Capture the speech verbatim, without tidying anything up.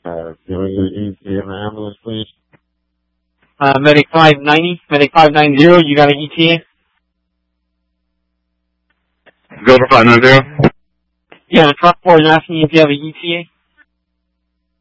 Uh, can we get an E T A in the ambulance, please? Uh, Medic five ninety, Medic five ninety, you got an E T A? Go for five ninety. Yeah, the truck four is asking you if you have an E T A.